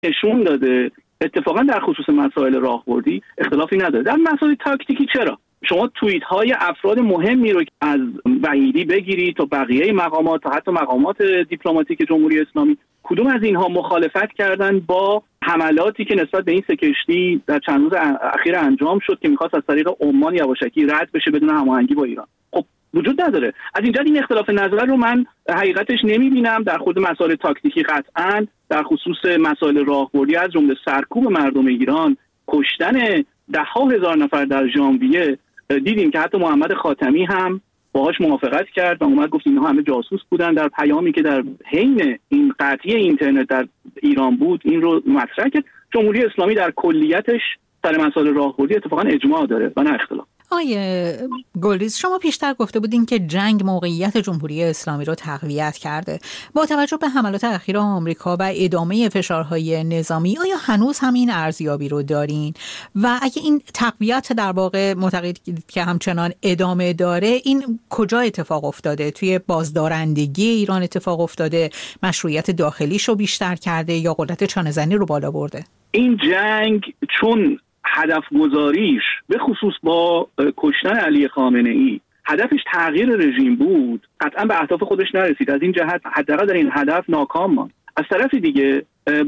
نشون داده اتفاقا در خصوص مسائل راهبردی اختلافی نداره. در مسائل تاکتیکی چرا؟ شما توییت های افراد مهمی رو از وحیدی بگیرید تا بقیه مقامات تا حتی مقامات دیپلماتیک جمهوری اسلامی، کدوم از اینها مخالفت کردن با حملاتی که نسبت به این سه کشتی در چند روز اخیر انجام شد که می‌خواست از طریق عمان یواشکی رد بشه بدون هماهنگی با ایران؟ خب وجود نداره. از اینجا این اختلاف نظر رو من حقیقتش نمی‌بینم. در خود مسائل تاکتیکی قطعاً در خصوص مسائل راهبردی از جمله سرکوب مردم ایران، کشتن ده‌ها هزار نفر در ژانویه، دیدیم که حتی محمد خاتمی هم باهاش موافقت کرد و اومد گفت اینها همه جاسوس بودن. در پیامی که در حین این قطعی اینترنت در ایران بود این رو مطرح کرد. جمهوری اسلامی در کلیتش سر مسائل راهبردی اتفاقا اجماع داره و نه اختلاف. آیه گلریز، شما پیشتر گفته بودین که جنگ موقعیت جمهوری اسلامی رو تقویت کرده. با توجه به حملات اخیر آمریکا و ادامه فشارهای نظامی، آیا هنوز هم این ارزیابی رو دارین؟ و اگه این تقویت در واقع معتقدید که همچنان ادامه داره، این کجا اتفاق افتاده؟ توی بازدارندگی ایران اتفاق افتاده؟ مشروعیت داخلیش رو بیشتر کرده یا قدرت چانه‌زنی رو بالا برده؟ این جنگ چون هدف گذاریش به خصوص با کشتن علی خامنه ای هدفش تغییر رژیم بود، قطعا به اهداف خودش نرسید. از این جهت حداقل در این هدف ناکام ماند. از طرف دیگه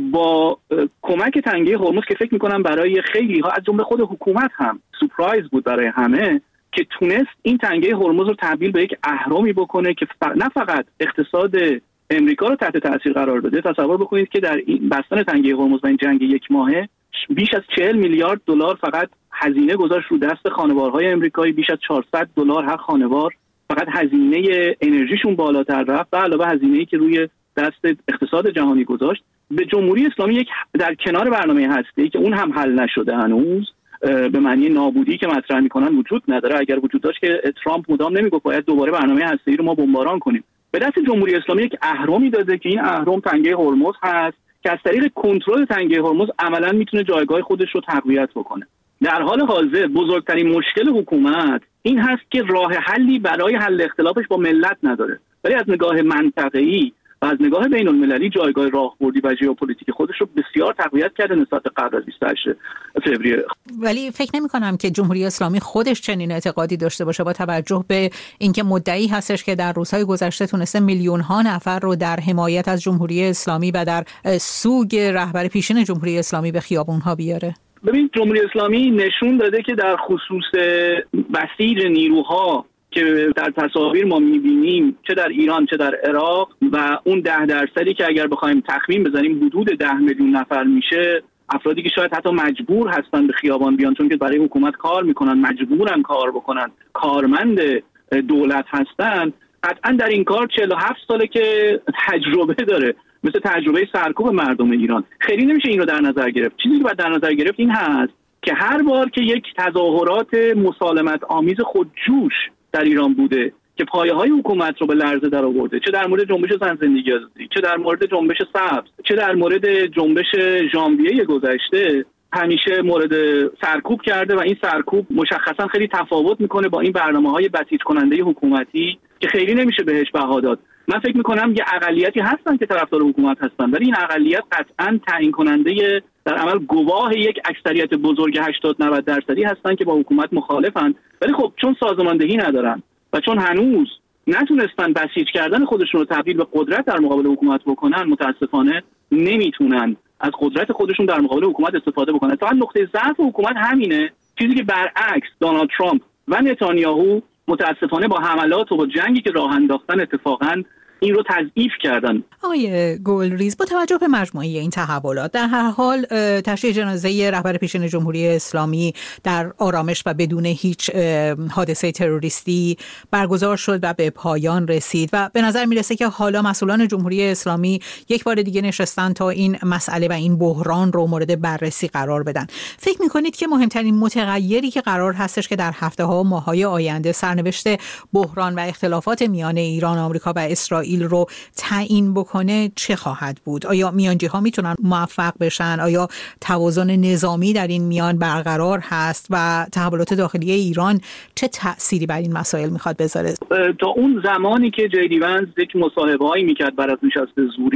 با کمک تنگه هرمز که فکر میکنم برای خیلی ها از جمله خود حکومت هم سورپرایز بود برای همه که تونست این تنگه هرمز رو تبدیل به یک اهرامی بکنه که نه فقط اقتصاد امریکا رو تحت تاثیر قرار بده. تصور بکنید که در این بستن تنگه هرمز و این جنگ یک ماهه بیش از 40 میلیارد دلار فقط هزینه گذاشت رو دست خانوارهای امریکایی. بیش از 400 دلار هر خانوار فقط هزینه انرژیشون بالاتر رفت و علاوه هزینه‌ای که روی دست اقتصاد جهانی گذاشت. به جمهوری اسلامی یک در کنار برنامه هسته‌ای که اون هم حل نشده هنوز، به معنی نابودی که مطرح می‌کنن وجود نداره. اگر وجود داشت که ترامپ مدام نمیگفت باید دوباره برنامه هسته‌ای رو ما بمباران کنیم. به دست جمهوری اسلامی یک اهرمی داده که این اهرم تنگه هرمز هست که از طریق کنترل تنگه هرمز عملاً میتونه جایگاه خودش رو تقویت بکنه. در حال حاضر بزرگترین مشکل حکومت این هست که راه حلی برای حل اختلافش با ملت نداره، ولی از نگاه منطقه‌ای و از نگاه بین المللی جایگاه راهبردی و ژئوپلیتیک خودش رو بسیار تقویت کرده نسبت به قبل از 28 فوریه. ولی فکر نمی‌کنم که جمهوری اسلامی خودش چنین اعتقادی داشته باشه، با توجه به اینکه مدعی هستش که در روزهای گذشته تونسته میلیون‌ها نفر رو در حمایت از جمهوری اسلامی و در سوگ رهبر پیشین جمهوری اسلامی به خیابون‌ها بیاره. ببین، جمهوری اسلامی نشون داده که در خصوص بسیج نیروها که در تصاویر ما می‌بینیم، چه در ایران چه در عراق، و اون 10% که اگر بخوایم تخمین بزنیم حدود 10 میلیون نفر میشه، افرادی که شاید حتی مجبور هستن به خیابان بیان چون که برای حکومت کار میکنن، مجبورن کار بکنن، کارمند دولت هستن، قطعا در این کار 47 ساله که تجربه داره، مثل تجربه سرکوب مردم ایران. خیلی نمیشه این رو در نظر گرفت. چیزی که باید در نظر گرفت این هست که هر بار که یک تظاهرات مسالمت آمیز خودجوش در ایران بوده که پایه‌های حکومت رو به لرزه در آورده، چه در مورد جنبش زن زندگی آزادی، چه در مورد جنبش سبز، چه در مورد جنبش ژانویه گذشته، همیشه مورد سرکوب کرده و این سرکوب مشخصا خیلی تفاوت میکنه با این برنامه‌های بسیج کننده حکومتی که خیلی نمیشه بهش بها داد. من فکر میکنم یه اقلیتی هستن که طرفدار حکومت هستن، ولی این اقلیت قطعاً تعیین کننده در عمل گواه یک اکثریت بزرگ 80-90% هستن که با حکومت مخالفن، ولی خب چون سازماندهی ندارن و چون هنوز نتونستن بسیج کردن خودشون رو تبدیل به قدرت در مقابل حکومت بکنن، متاسفانه نمیتونن از قدرت خودشون در مقابل حکومت استفاده بکنن. تا نقطه ضعف حکومت همینه، چیزی که برعکس دونالد ترامپ و نتانیاهو متاسفانه با حملات و با جنگی که راه انداختن اتفاقاً این رو تضعیف کردن. آقای گلریز، با توجه به مجموعه این تحولات، در هر حال تشییع جنازه رهبر پیشین جمهوری اسلامی در آرامش و بدون هیچ حادثه تروریستی برگزار شد و به پایان رسید و به نظر میرسه که حالا مسئولان جمهوری اسلامی یک بار دیگه نشستن تا این مسئله و این بحران رو مورد بررسی قرار بدن. فکر میکنید که مهمترین متغیری که قرار هستش که در هفته‌ها و ماه‌های آینده سرنوشت بحران و اختلافات میان ایران، آمریکا و اسرائیل رو تعیین بکنه چه خواهد بود؟ آیا میانجی‌ها میتونن موفق بشن؟ آیا توازن نظامی در این میان برقرار هست و تحولات داخلی ایران چه تأثیری بر این مسائل میخواد بذاره؟ تا اون زمانی که جی دی ونز یک مصاحبه‌ای میکرد بعد از نشست زوریخ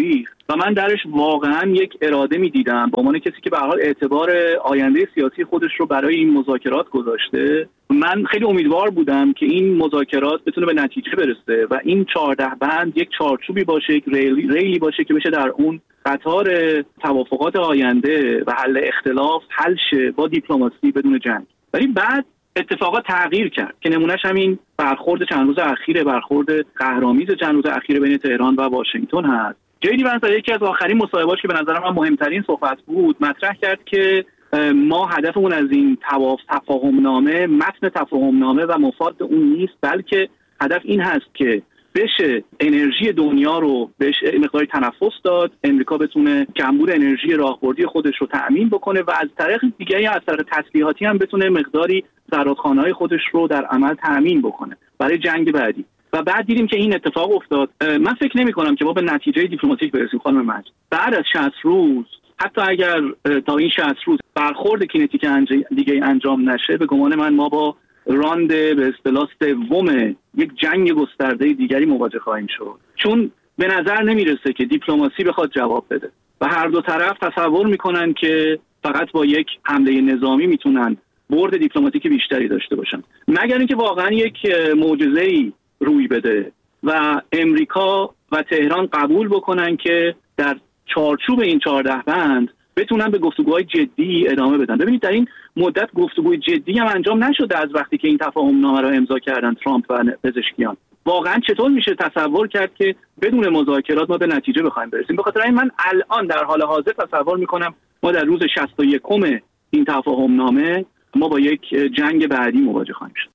و من درش واقعا یک اراده می‌دیدم به عنوان کسی که به هر حال اعتبار آینده سیاسی خودش رو برای این مذاکرات گذاشته. من خیلی امیدوار بودم که این مذاکرات بتونه به نتیجه برسه و این 14 بند یک چارچوبی باشه، یک ریلی باشه که بشه در اون قطار توافقات آینده و حل اختلاف حل شه با دیپلماسی بدون جنگ. ولی بعد اتفاقات تغییر کرد که نمونهش همین برخورد چند روز اخیر، برخورد قهرآمیز چند روز اخیر بین تهران و واشنگتن هست. جی دی ونس در یکی از آخرین مصاحبه‌اش که به نظر من مهمترین صحبت بود مطرح کرد که ما هدفمون از این تفاهم‌نامه، متن تفاهم‌نامه و مفاد اون نیست، بلکه هدف این هست که بشه انرژی دنیا رو بهش مقداری تنفس داد، امریکا بتونه کمبود انرژی راهبردی خودش رو تأمین بکنه و از طریق دیگه از طریق تسلیحاتی هم بتونه مقداری زرادخانه‌های خودش رو در عمل تأمین بکنه برای جنگ بعدی. و بعد دیدیم که این اتفاق افتاد. من فکر نمی کنم که ما به نتیجه دیپلماتیک برسیم خانم مجد. بعد از 60 روز، حتی اگر تا این 60 روز برخورد کینتیک دیگه انجام نشه، به گمان من ما با راند به اصطلاح سوم یک جنگ گسترده دیگری مواجه خواهیم شد، چون به نظر نمیرسه که دیپلماسی بخواد جواب بده و هر دو طرف تصور میکنن که فقط با یک حمله نظامی میتونن برد دیپلماتیک بیشتری داشته باشن، مگر اینکه واقعا یک معجزه‌ای روی بده و امریکا و تهران قبول بکنن که در چارچوب این 14 بند بتونن به گفتگوهای جدی ادامه بدن. ببینید در این مدت گفتگوی جدی هم انجام نشده از وقتی که این تفاهم نامه را امضا کردن ترامپ و پزشکیان. واقعا چطور میشه تصور کرد که بدون مذاکرات ما به نتیجه بخوایم برسیم؟ به خاطر این من الان در حال حاضر تصور میکنم ما در روز 61 این تفاهم نامه ما با یک جنگ بعدی مواجه خواهیم شد.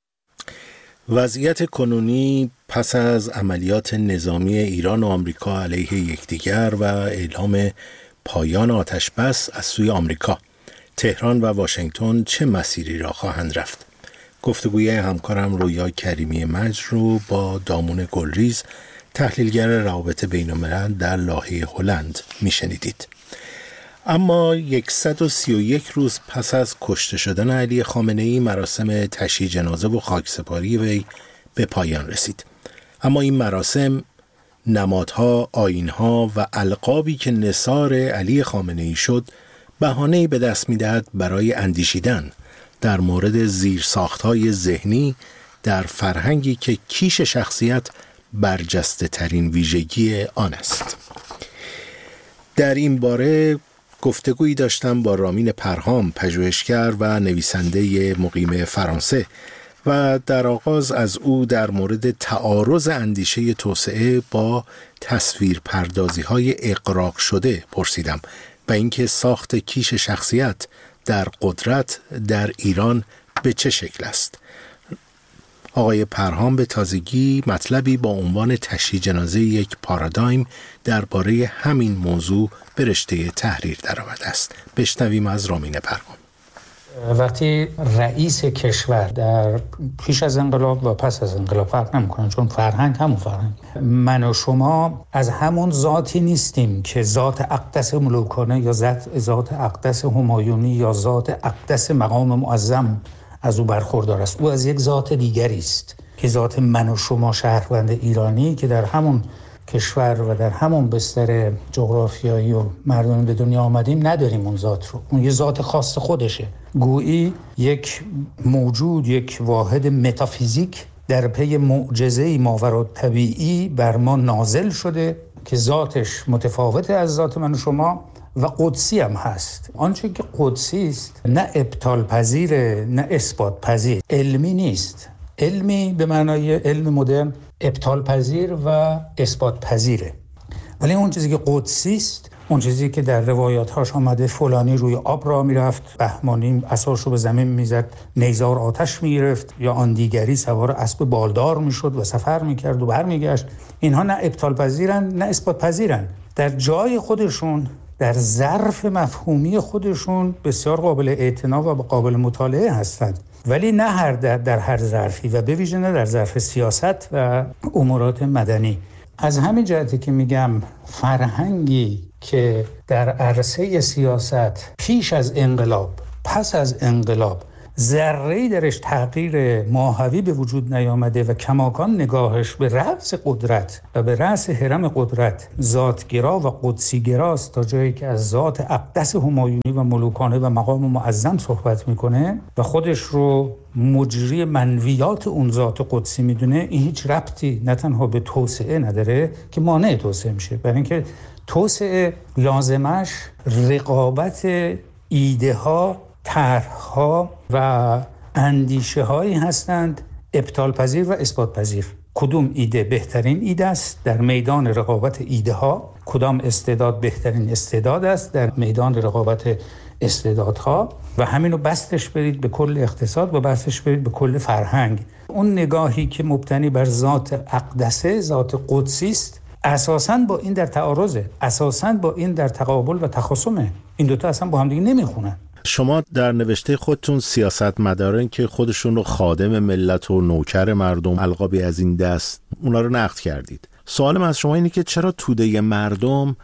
وضعیت کنونی پس از عملیات نظامی ایران و آمریکا علیه یکدیگر و اعلام پایان آتش بس از سوی آمریکا، تهران و واشنگتن چه مسیری را خواهند رفت؟ گفتگوی همکارم رویا کریمی مجد رو با دامون گلریز، تحلیلگر روابط بین‌الملل در لاهه هلند میشنیدید. اما 131 روز پس از کشته شدن علی خامنه‌ای، مراسم تشییع جنازه و خاکسپاری وی به پایان رسید. اما این مراسم نمادها، آیین‌ها و القابی که نثار علی خامنه‌ای شد بهانه‌ای به دست می‌دهد برای اندیشیدن در مورد زیرساخت‌های ذهنی در فرهنگی که کیش شخصیت برجسته ترین ویژگی آن است. در این باره گفتگویی داشتم با رامین پرهام، پژوهشگر و نویسنده مقیم فرانسه، و در آغاز از او در مورد تعارض اندیشه توسعه با تصویر پردازی های اغراق شده پرسیدم و اینکه ساخت کیش شخصیت در قدرت در ایران به چه شکل است. آقای پرهام به تازگی مطلبی با عنوان تشییع جنازه یک پارادایم درباره همین موضوع به رشته تحریر درآمده است. بشنویم از رامین پرهام. وقتی رئیس کشور در پیش از انقلاب و پس از انقلاب فرق نمی‌کنه، چون فرهنگ همون فرهنگ، من و شما از همون ذاتی نیستیم که ذات اقدس ملوکانه یا ذات اقدس همایونی یا ذات اقدس مقام معظم از او برخوردار است. او از یک ذات دیگری است که ذات من و شما شهروند ایرانی که در همون کشور و در همون بستر جغرافیایی و مردمی به دنیا آمدیم نداریم اون ذات رو. اون یه ذات خاص خودشه. گویی یک موجود، یک واحد متافیزیک در پی معجزه‌ای ماوراءالطبیعی بر ما نازل شده که ذاتش متفاوته از ذات من و شما و قدسی هم هست. آنچه که قدسی است نه ابطال پذیره نه اثبات پذیر، علمی نیست. علمی به معنای علم مدرن ابطال پذیر و اثبات پذیره، ولی اون چیزی که قدسی است، اون چیزی که در روایات‌هاش آمده فلانی روی آب راه میرفت، بهمانی عصاشو به زمین میزد، نیزار آتش میگرفت، یا آن دیگری سوار اسب بالدار میشد و سفر میکرد و برمیگشت، اینها نه ابطال پذیرن نه اثبات پذیرن. در جای خودشون، در ظرف مفهومی خودشون بسیار قابل اعتنا و قابل مطالعه هستند، ولی نه در هر ظرفی و به ویژه نه در ظرف سیاست و امورات مدنی. از همین جهتی که میگم فرهنگی که در عرصه سیاست پیش از انقلاب، پس از انقلاب ذره‌ای درش تغییر ماهوی به وجود نیامده و کماکان نگاهش به رأس قدرت و به رأس هرم قدرت ذاتگرا و قدسیگراست، تا جایی که از ذات اقدس همایونی و ملوکانه و مقام معظم صحبت میکنه و خودش رو مجری منویات اون ذات قدسی میدونه، این هیچ ربطی نه تنها به توسعه نداره که مانع توسعه میشه، برای اینکه توسعه لازمش رقابت ایده ها، طرح‌ها و اندیشه هایی هستند ابطال پذیر و اثبات پذیر. کدوم ایده بهترین ایده است در میدان رقابت ایده ها، کدام استعداد بهترین استعداد است در میدان رقابت استعدادها، و همینو بستش برید به کل اقتصاد و بستش برید به کل فرهنگ. اون نگاهی که مبتنی بر ذات اقدسه، ذات قدسی است، اساساً با این در تعارضه، اساساً با این در تقابل و تخاصمه. این دوتا اصلا با هم دیگه نمیخونن. شما در نوشته خودتون سیاستمداران که خودشون رو خادم ملت و نوکر مردم، القابی از این دست، اونا رو نقد کردید. سوالم از شما اینه که چرا توده مردم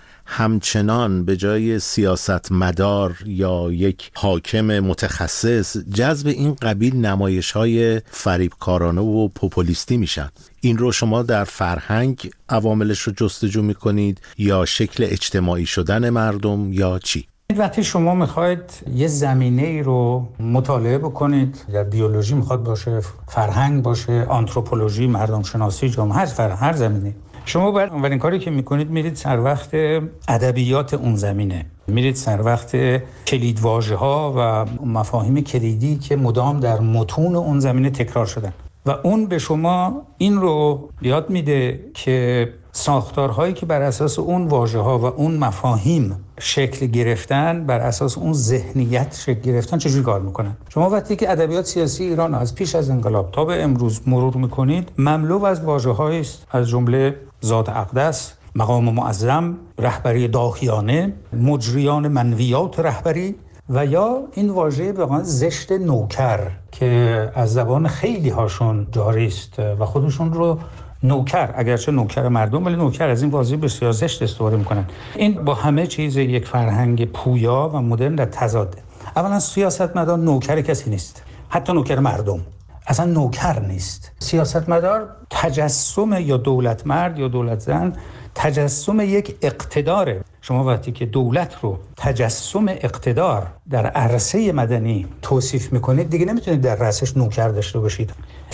همچنان به جای سیاستمدار یا یک حاکم متخصص جذب این قبیل نمایش‌های فریبکارانه و پوپولیستی میشن؟ این رو شما در فرهنگ عواملش رو جستجو میکنید یا شکل اجتماعی شدن مردم یا چی؟ وقتی شما میخواید یه زمینه رو مطالعه بکنید، در بیولوژی میخواد باشه، فرهنگ باشه، آنتروپولوژی، مردم شناسی، جامعه، هر زمینه، شما باید اولین کاری که میکنید میرید سر وقت ادبیات اون زمینه، میرید سر وقت کلیدواژه‌ها و مفاهیم کلیدی که مدام در متون اون زمینه تکرار شدن و اون به شما این رو یاد میده که ساختارهایی که بر اساس اون واژه‌ها و اون مفاهیم شکل گرفتن، بر اساس اون ذهنیت شکل گرفتن، چجوری کار میکنن. شما وقتی که ادبیات سیاسی ایران از پیش از انقلاب تا به امروز مرور میکنید، مملو از واژه‌هایی است از جمله ذات اقدس، مقام معظم، رهبری داهیانه، مجریان منویات رهبری و یا این واژه واقعا زشت نوکر که از زبان خیلی هاشون جاری است و خودشون رو نوکر، اگرچه نوکر مردم ولی نوکر، از این واژه بسیار زشت استفاده میکنن. این با همه چیز یک فرهنگ پویا و مدرن در تضاده. اولا سیاستمدار نوکر کسی نیست، حتی نوکر مردم اصلا نوکر نیست. سیاستمدار تجسم، یا دولت مرد یا دولت زن تجسم یک اقتداره. شما وقتی که دولت رو تجسم اقتدار در عرصه مدنی توصیف میکنید، دیگه نمیتونید در رأسش نوکر داشته باشید.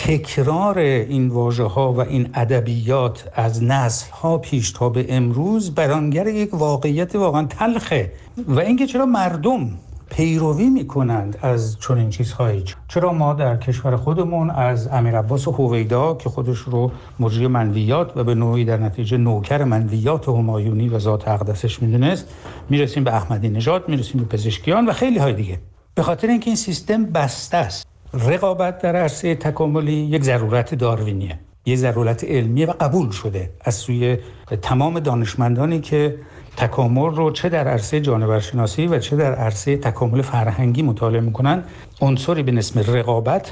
تکرار این واژه‌ها و این ادبیات از نسل‌ها پیش تا به امروز بیانگر یک واقعیت واقعا تلخه. و اینکه چرا مردم پیروی میکنند از چنین چیزهایی، چرا ما در کشور خودمون از امیرعباس هویدا که خودش رو مجری منویات و به نوعی در نتیجه نوکر منویات همایونی و ذات اقدسش میدونست، میرسیم به احمدی نژاد، میرسیم به پزشکیان و خیلی های دیگه. به خاطر اینکه این سیستم بسته است. رقابت در عرصه تکاملی یک ضرورت داروینیه، یک ضرورت علمیه و قبول شده از سوی تمام دانشمندانی که تکامل رو چه در عرصه جانورشناسی و چه در عرصه تکامل فرهنگی مطالعه میکنن. عنصری به اسم رقابت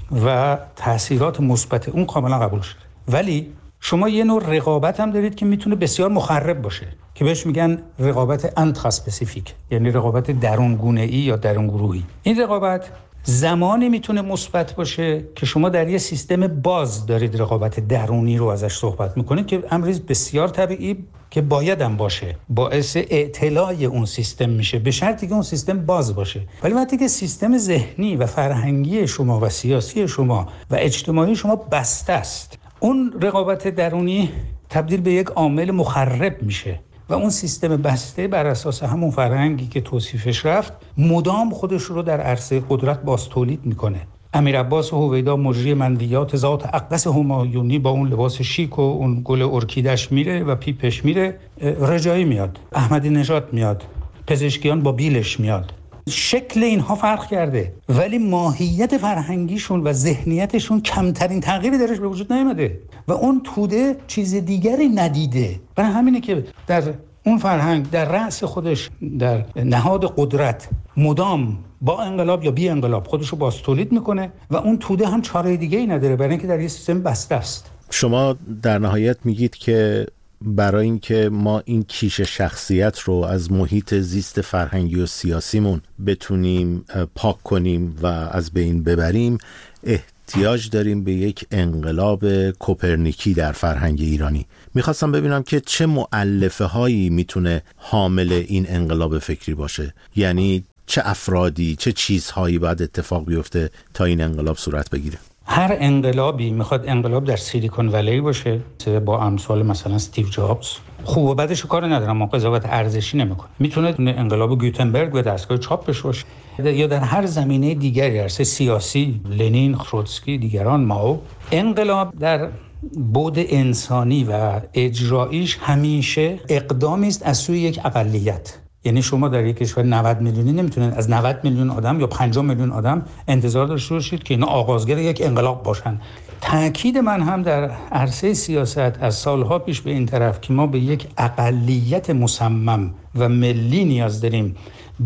و تأثیرات مثبت اون کاملا قبول شده. ولی شما یه نوع رقابت هم دارید که میتونه بسیار مخرب باشه که بهش میگن رقابت انتراسپسیفیک، یعنی رقابت درونگونه‌ای یا درونگروهی. این رقابت زمانی میتونه مثبت باشه که شما در یه سیستم باز دارید رقابت درونی رو ازش صحبت میکنید که امری بسیار طبیعی که باید هم باشه، باعث اعتلای اون سیستم میشه به شرطی که اون سیستم باز باشه. ولی وقتی که سیستم ذهنی و فرهنگی شما و سیاسی شما و اجتماعی شما بسته است، اون رقابت درونی تبدیل به یک عامل مخرب میشه و اون سیستم بسته بر اساس همون فرهنگی که توصیفش رفت مدام خودش رو در عرصه قدرت باز تولید میکنه. امیرعباس هویدا مجری منویات ذات اقدس همایونی با اون لباس شیک و اون گل ارکیدش میره و پیپش میره، رجایی میاد، احمدی نژاد میاد، پزشکیان با بیلش میاد. شکل اینها فرق کرده ولی ماهیت فرهنگیشون و ذهنیتشون کمترین تغییری درش به وجود نیامده و اون توده چیز دیگری ندیده. برای همینه که در اون فرهنگ در رأس خودش در نهاد قدرت مدام با انقلاب یا بی انقلاب خودشو باز تولید میکنه و اون توده هم چاره دیگه‌ای نداره برای اینکه در یه سیستم بسته است. شما در نهایت میگید که برای اینکه ما این کیش شخصیت رو از محیط زیست فرهنگی و سیاسیمون بتونیم پاک کنیم و از بین ببریم، احتیاج داریم به یک انقلاب کوپرنیکی در فرهنگ ایرانی. میخواستم ببینم که چه مؤلفه هایی میتونه حامل این انقلاب فکری باشه، یعنی چه افرادی، چه چیزهایی باید اتفاق بیفته تا این انقلاب صورت بگیره. هر انقلابی میخواد انقلاب در سیلیکون ولی باشه، با امثال مثلا استیو جابز. خوب و بدش کار ندارم، ما قضاوت ارزشی نمیکنه. میتونه انقلاب گوتنبرگ و دستگاه چاپش باشه، یا در هر زمینه دیگری، عرصه سیاسی، لنین، تروتسکی، دیگران، ماو. انقلاب در بعد انسانی و اجراییش همیشه اقدامی است از سوی یک اقلیت. یعنی شما در یک کشور 90 میلیونی نمیتونید از 90 میلیون آدم یا 50 میلیون آدم انتظار داشته باشید که اینا آغازگر یک انقلاب باشن. تأکید من هم در عرصه سیاست از سالها پیش به این طرف که ما به یک اقلیت مصمم و ملی نیاز داریم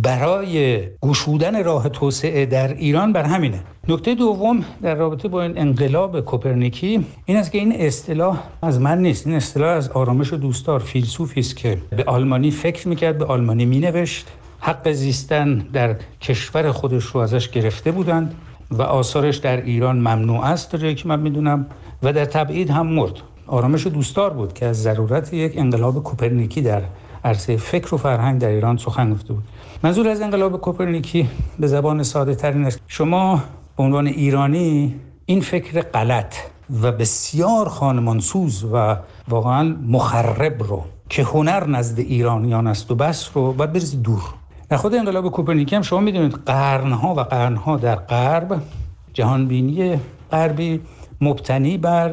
برای گشودن راه توسعه در ایران. بر همینه. نکته دوم در رابطه با این انقلاب کوپرنیکی این است که این اصطلاح از من نیست. این اصطلاح از آرامش دوستدار، فیلسوفی است که به آلمانی فکر میکرد، به آلمانی مینوشت، حق زیستن در کشور خودش رو ازش گرفته بودند و آثارش در ایران ممنوع است تا جایی که من میدونم و در تبعید هم مرد. آرامش دوستدار بود که از ضرورت یک انقلاب کوپرنیکی در عرصه فکر و فرهنگ در ایران سخن گفته بود. منظور از انقلاب کوپرنیکی به زبان ساده ترین است. شما به عنوان ایرانی این فکر غلط و بسیار خانمانسوز و واقعا مخرب رو که هنر نزد ایرانیان است و بس رو باید بریزید دور. در خود انقلاب کوپرنیکی هم شما میدونید قرنها و قرنها در غرب، جهانبینی غربی مبتنی بر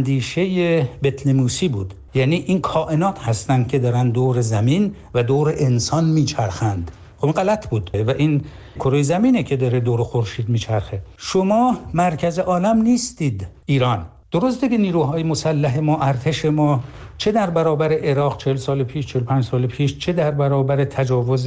اندیشه بطلمیوسی بود. یعنی این کائنات هستند که دارن دور زمین و دور انسان میچرخند. خب این غلط بود و این کره زمینه که داره دور خورشید میچرخه. شما مرکز عالم نیستید ایران. درسته که نیروهای مسلح ما، ارتش ما، چه در برابر عراق 40 سال پیش، 45 سال پیش، چه در برابر تجاوز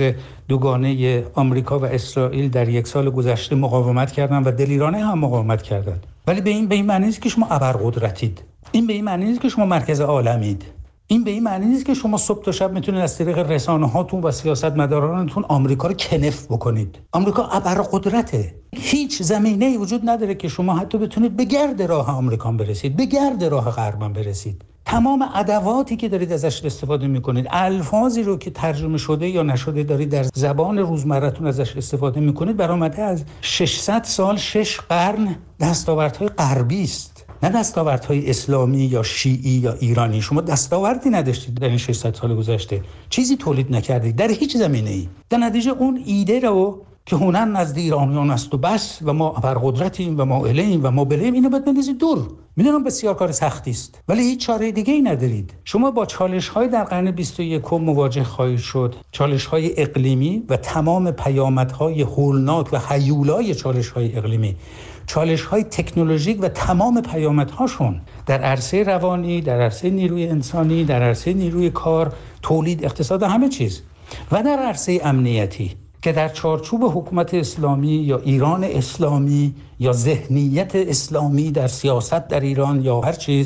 دوگانه آمریکا و اسرائیل در یک سال گذشته مقاومت کردن و دلیرانه هم مقاومت کردن، ولی به این معنی نیست که شما ابرقدرتید. این به این معنی نیست که شما مرکز عالمید. این به این معنی نیست که شما صبح تا شب میتونید از طریق رسانه هاتون و سیاستمدارانتون آمریکا رو کنف بکنید. آمریکا ابرقدرته. هیچ زمینه‌ای وجود نداره که شما حتی بتونید به گرد راه آمریکا برسید، به گرد راه غرب برسید. تمام ادواتی که دارید ازش استفاده میکنید، الفاظی رو که ترجمه شده یا نشده دارید در زبان روزمره‌تون ازش استفاده میکنید، برآمده از 600 سال، 6 قرن دستاوردهای غربی است، نه دستاوردهای اسلامی یا شیعی یا ایرانی. شما دستاوردی نداشتید در این 600 سال گذشته، چیزی تولید نکردید در هیچ زمینه‌ای. در نتیجه اون ایده رو که هنر نزد ایرانیان است و بس و ما ابرقدرتیم و ما الهیم و ما بلیم، اینو باید بندازید دور. میدونم بسیار کار سختی است، ولی هیچ چاره دیگه‌ای ندارید. شما با چالش‌های در قرن 21 مواجه خواهید شد، چالش‌های اقلیمی و تمام پیامدهای هولناک و هیولای چالش‌های اقلیمی، چالش‌های تکنولوژیک و تمام پیامدهاشون در عرصه روانی، در عرصه نیروی انسانی، در عرصه نیروی کار، تولید، اقتصاد، همه چیز، و در عرصه امنیتی که در چارچوب حکومت اسلامی یا ایران اسلامی یا ذهنیت اسلامی در سیاست در ایران یا هر چیز،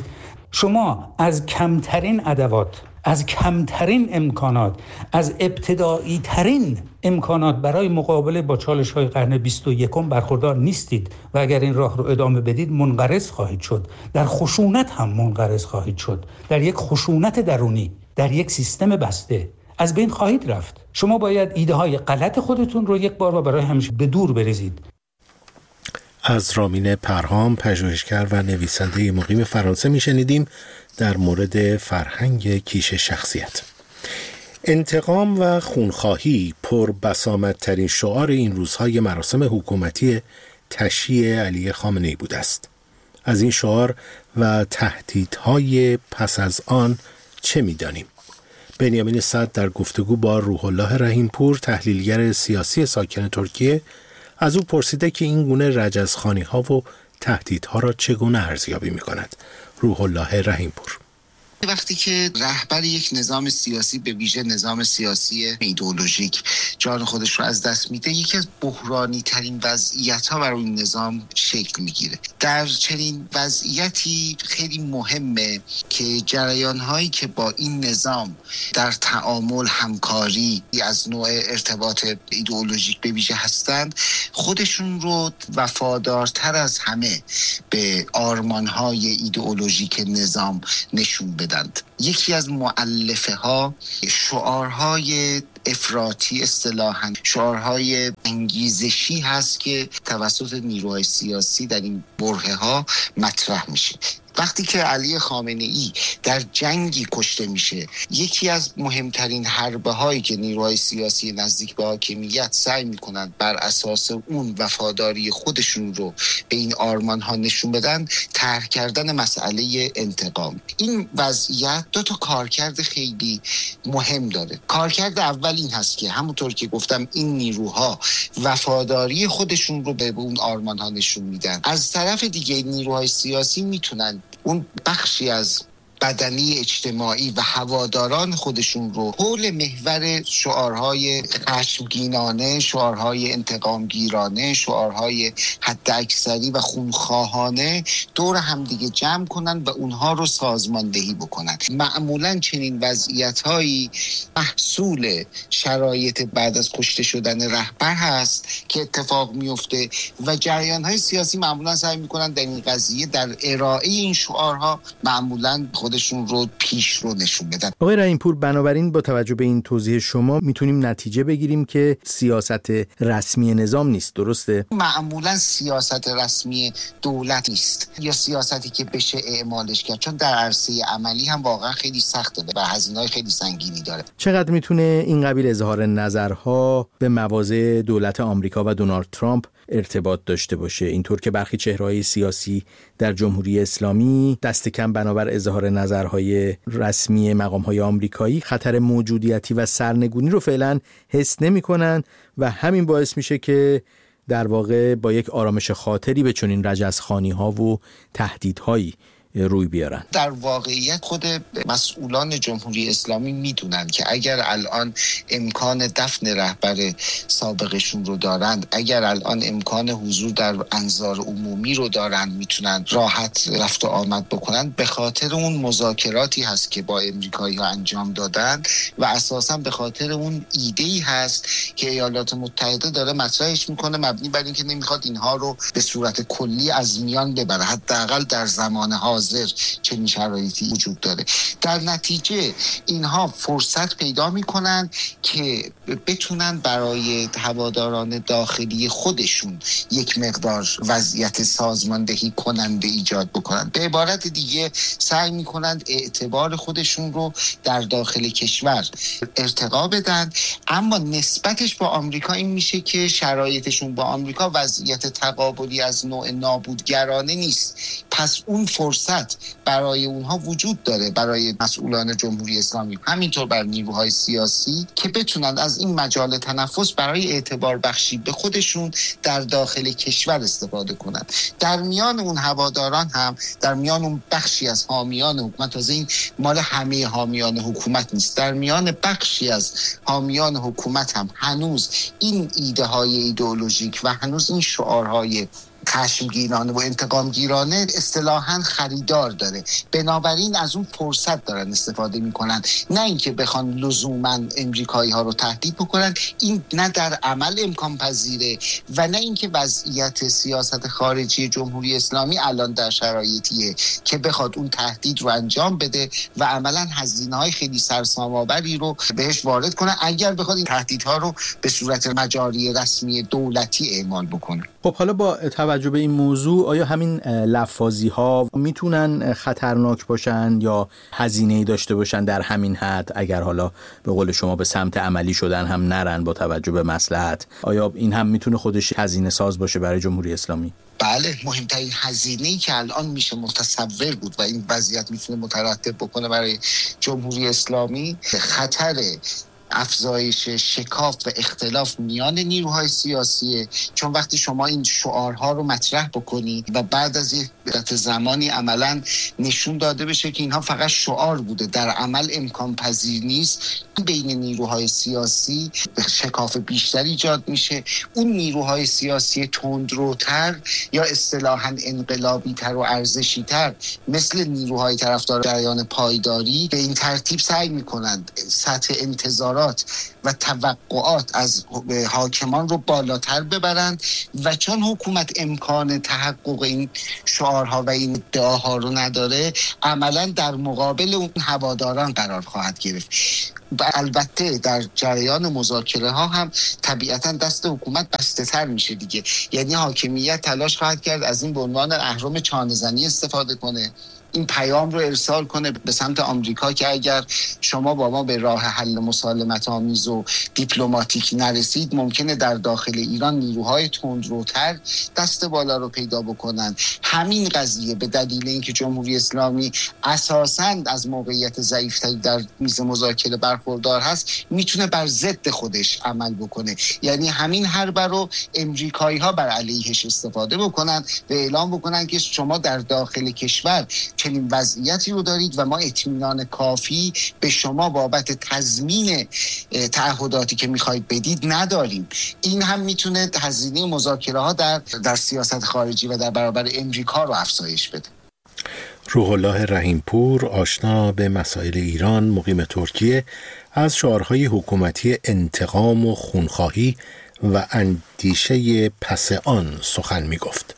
شما از کمترین ادوات، از کمترین امکانات، از ابتدایی ترین امکانات برای مقابله با چالش‌های قرن 21 برخوردار نیستید و اگر این راه رو ادامه بدید منقرض خواهید شد. در خشونت هم منقرض خواهید شد، در یک خشونت درونی، در یک سیستم بسته از بین خواهید رفت. شما باید ایده های غلط خودتون رو یک بار و برای همیشه به دور بریزید. از رامین پرهام، پژوهشگر و نویسنده مقیم فرانسه میشنیدیم در مورد فرهنگ کیش شخصیت. انتقام و خونخواهی پر بسامدترین شعار این روزهای مراسم حکومتی تشییع علی خامنه‌ای بوده است. از این شعار و تهدیدهای پس از آن چه می‌دانیم؟ بنیامین صدر در گفتگو با روح الله رحیمپور، تحلیلگر سیاسی ساکن ترکیه، از او پرسیده که این گونه رجزخوانی‌ها و تهدیدها را چگونه ارزیابی می‌کند. روح الله رحیمپور: وقتی که رهبر یک نظام سیاسی، به ویژه نظام سیاسی ایدئولوژیک، جان خودش رو از دست میده، یکی از بحرانی ترین وضعیت ها برای این نظام شکل میگیره. در چنین وضعیتی خیلی مهمه که جریان هایی که با این نظام در تعامل، همکاری از نوع ارتباط ایدئولوژیک به ویژه هستند، خودشون رو وفادارتر از همه به آرمان های ایدئولوژیک نظام نشون بدند. یکی از مؤلفه ها شعارهای افراطی، اصطلاحاً شعارهای انگیزشی هست که توسط نیروهای سیاسی در این برهه ها مطرح میشه. وقتی که علی خامنه‌ای در جنگی کشته میشه، یکی از مهمترین حربه هایی که نیروهای سیاسی نزدیک به حاکمیت سعی میکنند بر اساس اون وفاداری خودشون رو به این آرمان ها نشون بدن، طرح کردن مسئله انتقام. این وضعیت دو تا کارکرد خیلی مهم داره. کارکرد اول این هست که همونطور که گفتم این نیروها وفاداری خودشون رو به اون آرمان ها نشون میدن. از طرف دیگه نیروهای سیاسی میتونن اون بخشی از بدنی اجتماعی و هواداران خودشون رو حول محور شعارهای خشمگینانه، شعارهای انتقامگیرانه، شعارهای حداکثری و خونخواهانه دور همدیگه جمع کنن و اونها رو سازماندهی بکنن. معمولاً چنین وضعیت‌هایی محصول شرایط بعد از کشته شدن رهبر هست که اتفاق میفته و جریان‌های سیاسی معمولاً سعی می‌کنن در این قضیه، در ارائه این شعارها، معمولاً خودشون رو پیش رو نشون بدن. آقای رحیم‌پور، بنابراین با توجه به این توضیح شما میتونیم نتیجه بگیریم که سیاست رسمی نظام نیست، درسته؟ معمولا سیاست رسمی دولت نیست یا سیاستی که بشه اعمالش کرد، چون در عرصه عملی هم واقعا خیلی سخته و هزینه‌های خیلی سنگینی داره. چقدر میتونه این قبیل اظهار نظرها به مواضع دولت آمریکا و دونالد ترامپ ارتباط داشته باشه، اینطور که برخی چهره‌های سیاسی در جمهوری اسلامی دست کم بنابر اظهار نظرهای رسمی مقام‌های آمریکایی خطر موجودیتی و سرنگونی رو فعلا حس نمی‌کنن و همین باعث میشه که در واقع با یک آرامش خاطری به چنین رجزخوانی‌ها و تهدیدهایی روی بیارن. در واقعیت خود مسئولان جمهوری اسلامی میدونن که اگر الان امکان دفن رهبر سابقشون رو دارند، اگر الان امکان حضور در انظار عمومی رو دارن، میتونن راحت رفت و آمد بکنن، به خاطر اون مذاکراتی هست که با امریکایی‌ها انجام دادن و اساساً به خاطر اون ایده‌ای هست که ایالات متحده داره مطرحش میکنه، مبنی بر اینکه نمیخواد اینها رو به صورت کلی از میان ببره، حداقل در زمان حاضر چنین شرایطی وجود داره. در نتیجه اینها فرصت پیدا میکنن که بتونن برای هواداران داخلی خودشون یک مقدار وضعیت سازماندهی کننده ایجاد بکنن. به عبارت دیگه سعی میکنن اعتبار خودشون رو در داخل کشور ارتقا بدن، اما نسبتش با آمریکا این میشه که شرایطشون با آمریکا وضعیت تقابلی از نوع نابودگرانه نیست. پس اون فرصت برای اونها وجود داره، برای مسئولان جمهوری اسلامی، همینطور بر نیروهای سیاسی، که بتونن از این مجال تنفس برای اعتبار بخشی به خودشون در داخل کشور استفاده کنن. در میان اون هواداران هم، در میان اون بخشی از حامیان حکومت، تازه این مال همه حامیان حکومت نیست، در میان بخشی از حامیان حکومت هم هنوز این ایده های ایدئولوژیک و هنوز این شعارهای خشمگینانه و انتقامگیرانه اصطلاحاً خریدار داره. بنابراین از اون فرصت دارن استفاده میکنن، نه اینکه بخوان لزوماً امریکایی ها رو تهدید بکنن. این نه در عمل امکان پذیره و نه اینکه وضعیت سیاست خارجی جمهوری اسلامی الان در شرایطیه که بخواد اون تهدید رو انجام بده و عملاً هزینه‌های خیلی سرسام‌آوری رو بهش وارد کنه اگر بخواد این تهدیدها رو به صورت مجاری رسمی دولتی اعمال بکنه. خب حالا با توجه به این موضوع، آیا همین لفاظی ها میتونن خطرناک باشن یا هزینه‌ای داشته باشن در همین حد، اگر حالا به قول شما به سمت عملی شدن هم نرن با توجه به مصلحت؟ آیا این هم میتونه خودش هزینه ساز باشه برای جمهوری اسلامی؟ بله، مهمترین هزینه‌ای که الان میشه متصور بود و این وضعیت میتونه مترتب بکنه برای جمهوری اسلامی، خطر افزایش شکاف و اختلاف میان نیروهای سیاسیه، چون وقتی شما این شعارها رو مطرح بکنید و بعد از یک مدت زمانی عملاً نشون داده بشه که اینها فقط شعار بوده، در عمل امکان پذیر نیست، بین نیروهای سیاسی شکاف بیشتری ایجاد میشه. اون نیروهای سیاسی تندروتر یا اصطلاحاً انقلابی تر و ارزشی تر مثل نیروهای طرفدار جریان پایداری به این ترتیب سعی میکنند سطح انتظارات و توقعات از حاکمان رو بالاتر ببرند و چون حکومت امکان تحقق این شعارها و این ادعاها رو نداره، عملاً در مقابل اون هواداران قرار خواهد گرفت. و البته در جریان مذاکره ها هم طبیعتا دست حکومت بسته تر میشه دیگه، یعنی حاکمیت تلاش خواهد کرد از این به عنوان اهرم چانه‌زنی استفاده کنه، این پیام رو ارسال کنه به سمت آمریکا که اگر شما با ما به راه حل مسالمت آمیز و دیپلماتیک نرسید، ممکنه در داخل ایران نیروهای تندروتر دست بالا رو پیدا بکنن. همین قضیه به دلیل اینکه جمهوری اسلامی اساساً از موقعیت ضعیفتری در میز مذاکره برخوردار هست، میتونه بر ضد خودش عمل بکنه، یعنی همین حرب رو امریکایی ها بر علیهش استفاده بکنن و اعلام بکنن که شما در داخل کشور چنین وضعیتی رو دارید و ما اطمینان کافی به شما بابت تضمین تعهداتی که میخواید بدید نداریم. این هم میتونه هزینه مذاکره ها در سیاست خارجی و در برابر امریکا رو افزایش بده. روح الله رحیمپور، آشنا به مسائل ایران، مقیم ترکیه، از شعارهای حکومتی انتقام و خونخواهی و اندیشه پس آن سخن میگفت.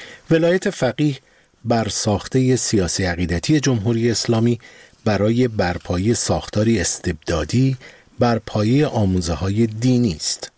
ولایت فقیه بر ساخته سیاسی عقیدتی جمهوری اسلامی برای برپایی ساختاری استبدادی بر پایه آموزه‌های دینی است.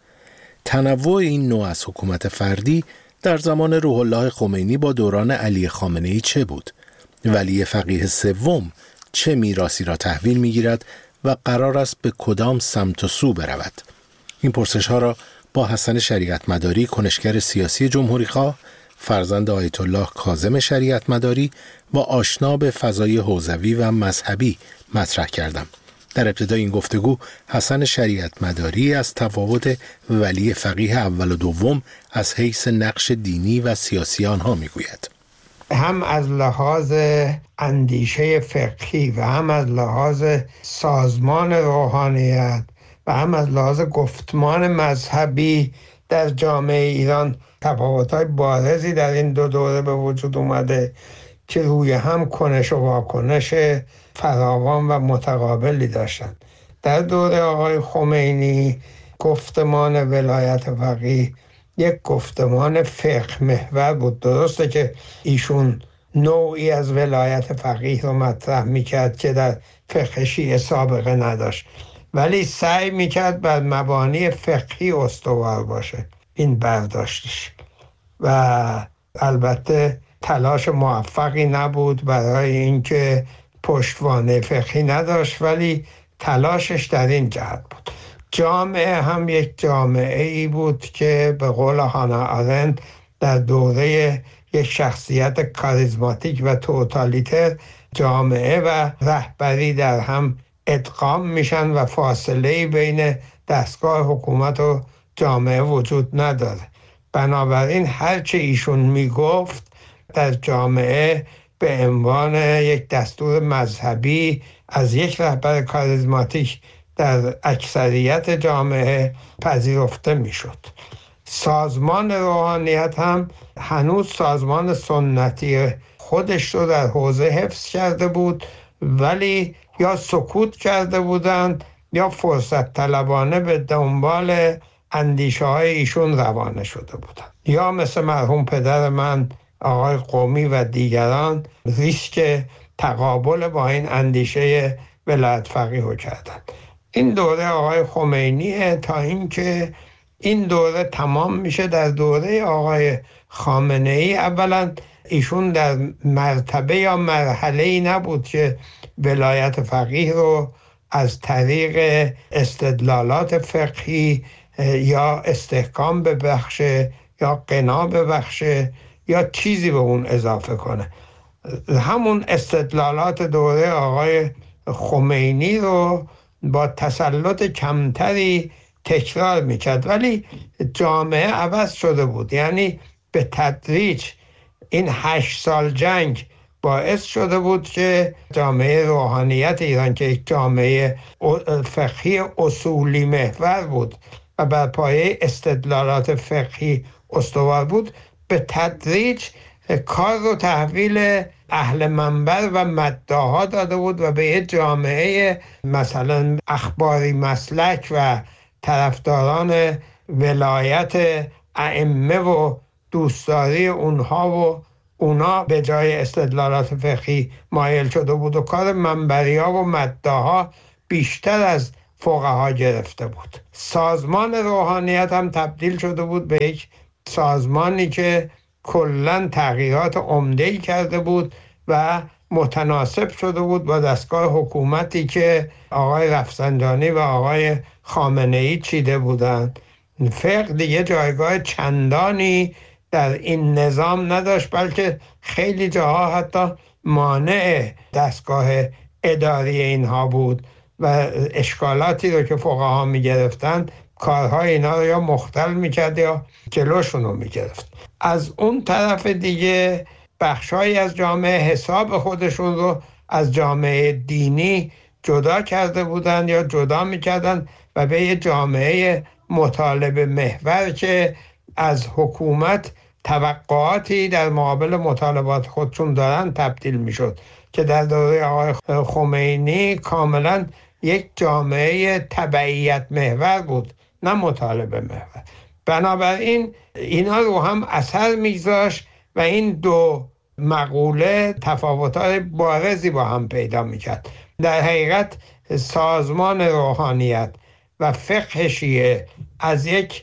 تنوع این نوع از حکومت فردی در زمان روح الله خمینی با دوران علی خامنه‌ای چه بود؟ ولی فقیه سوم چه میراثی را تحویل می‌گیرد و قرار است به کدام سمت و سو برود؟ این پرسش‌ها را با حسن شریعت مداری، کنشگر سیاسی جمهوری‌خواه، فرزند آیت الله کاظم شریعت مداری و آشنا به فضای حوزوی و مذهبی مطرح کردم. در ابتدای این گفتگو حسن شریعت مداری از تفاوت ولی فقیه اول و دوم از حیث نقش دینی و سیاسی آنها میگوید. هم از لحاظ اندیشه فقهی و هم از لحاظ سازمان روحانیت و هم از لحاظ گفتمان مذهبی در جامعه ایران تفاوت‌های بارزی در این دو دوره به وجود اومده که روی هم کنش و واکنش فراوان و متقابلی داشتند. در دوره آقای خمینی گفتمان ولایت فقیه یک گفتمان فقه محور بود. درسته که ایشون نوعی از ولایت فقیه رو مطرح میکرد که در فقه شیعه سابقه نداشت، ولی سعی میکرد بر مبانی فقهی استوار باشه این برداشتش و البته تلاش موفقی نبود برای اینکه پشتوانه فقهی نداشت، ولی تلاشش در این جهت بود. جامعه هم یک جامعه ای بود که به قول هانا آرنت در دوره یک شخصیت کاریزماتیک و توتالیتر جامعه و رهبری در هم ادغام میشن و فاصله بین دستگاه حکومت و جامعه وجود نداره. بنابراین هرچه ایشون میگفت در جامعه به عنوان یک دستور مذهبی از یک رهبر کاریزماتیک در اکثریت جامعه پذیرفته میشد. سازمان روحانیت هم هنوز سازمان سنتی خودش رو در حوزه حفظ کرده بود، ولی یا سکوت کرده بودند یا فرصت طلبانه به دنبال اندیشه های ایشون روانه شده بودند، یا مثل مرحوم پدر من آقای قمی و دیگران ریسک تقابل با این اندیشه ولایت فقیه رو کردند. این دوره آقای خمینیه تا اینکه این دوره تمام میشه. در دوره آقای خامنه‌ای اولا ایشون در مرتبه یا مرحله‌ای نبود که ولایت فقیه رو از طریق استدلالات فقهی یا استحکام ببخشه یا قنا ببخشه یا چیزی به اون اضافه کنه. همون استدلالات دوره آقای خمینی رو با تسلط کمتری تکرار میکرد، ولی جامعه عوض شده بود. یعنی به تدریج این 8 سال جنگ باعث شده بود که جامعه روحانیت ایران که یک جامعه فقهی اصولی محور بود و بر پایه استدلالات فقهی استوار بود، به تدریج کار رو تحویل اهل منبر و مدعاها داده بود و به یک جامعه مثلا اخباری مسلک و طرفداران ولایت ائمه و دوستداری اونا به جای استدلالات فقهی مایل شده بود و کار منبری‌ها و مدعاها بیشتر از فقها گرفته بود. سازمان روحانیت هم تبدیل شده بود به یک سازمانی که کلاً تغییرات عمده‌ای کرده بود و متناسب شده بود با دستگاه حکومتی که آقای رفسنجانی و آقای خامنه‌ای چیده بودند. فقه دیگه جایگاه چندانی در این نظام نداشت، بلکه خیلی جاها حتی مانع دستگاه اداری اینها بود و اشکالاتی رو که فقها می‌گرفتند کارهای اینا رو یا مختل می‌کرد یا جلوشون رو می‌گرفت. از اون طرف دیگه بخشایی از جامعه حساب خودشون رو از جامعه دینی جدا کرده بودند یا جدا می‌کردند و به یه جامعه مطالبه محور که از حکومت توقعاتی در مقابل مطالبات خودشون دارن تبدیل میشد که در دوره آقای خمینی کاملا یک جامعه تبعیت محور بود، نه مطالبه محور. بنابراین اینا رو هم اثر میگذاشت و این دو مقوله تفاوت‌های بارزی با هم پیدا میکرد. در حقیقت سازمان روحانیت و فقه شیعه از یک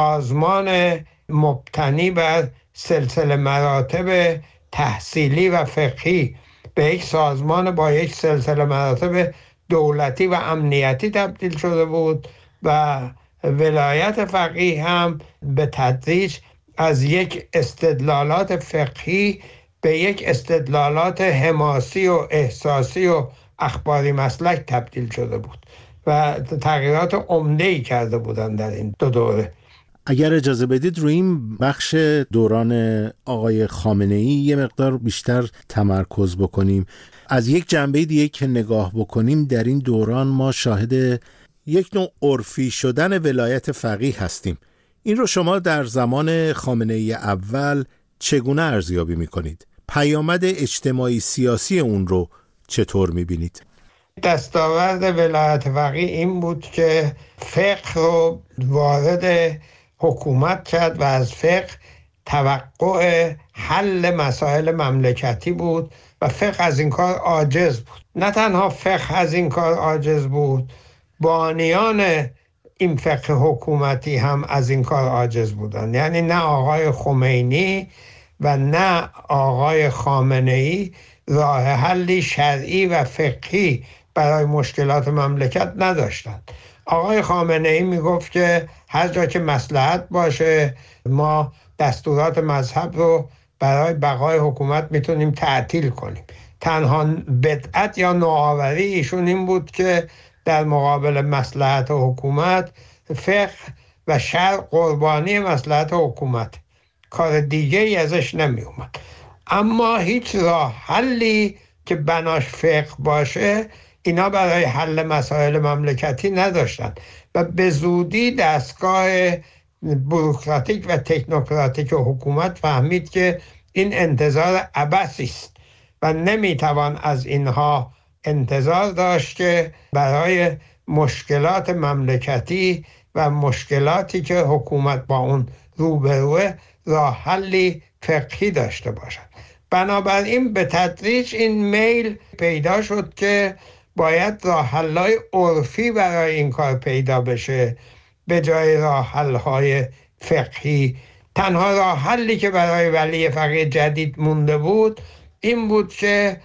سازمان مبتنی بر سلسله مراتب تحصیلی و فقهی به یک سازمان با یک سلسله مراتب دولتی و امنیتی تبدیل شده بود و ولایت فقیه هم به تدریج از یک استدلالات فقهی به یک استدلالات حماسی و احساسی و اخباری مسلک تبدیل شده بود و تغییرات عمده‌ای کرده بودن در این دو دوره. اگر اجازه بدید روی این بخش دوران آقای خامنه‌ای یه مقدار بیشتر تمرکز بکنیم. از یک جنبه دیگه که نگاه بکنیم، در این دوران ما شاهد یک نوع عرفی شدن ولایت فقیه هستیم. این رو شما در زمان خامنه‌ای اول چگونه ارزیابی می‌کنید؟ پیامد اجتماعی سیاسی اون رو چطور می‌بینید؟ دستاورد ولایت فقیه این بود که فقه رو وارد حکومت کرد و از فقه توقع حل مسائل مملکتی بود و فقه از این کار عاجز بود. نه تنها فقه از این کار عاجز بود، بانیان این فقه حکومتی هم از این کار عاجز بودند. یعنی نه آقای خمینی و نه آقای خامنه‌ای راه حلی شرعی و فقهی برای مشکلات مملکت نداشتند. آقای خامنه‌ای میگفت که هر جا که مصلحت باشه ما دستورات مذهب رو برای بقای حکومت میتونیم تعطیل کنیم. تنها بدعت یا نوآوری ایشون این بود که در مقابل مصلحت حکومت فقه و شرع قربانی مصلحت حکومت، کار دیگه ای ازش نمی اومد. اما هیچ راه حلی که بناش فقه باشه اینا برای حل مسائل مملکتی نداشتن و به زودی دستگاه بوروکراتیک و تکنوکراتیک حکومت فهمید که این انتظار عبثی است و نمیتوان از اینها انتظار داشت که برای مشکلات مملکتی و مشکلاتی که حکومت با اون روبروه راه حلی فقهی داشته باشد. بنابراین به تدریج این میل پیدا شد که باید راه حل‌های عرفی برای این کار پیدا بشه به جای راه حل‌های فقهی. تنها راه حلی که برای ولی فقیه جدید مونده بود این بود که